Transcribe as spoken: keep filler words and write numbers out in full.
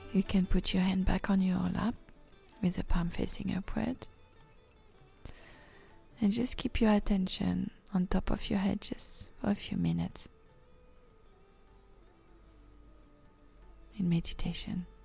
You can put your hand back on your lap with the palm facing upward. And just keep your attention on top of your head just for a few minutes in meditation.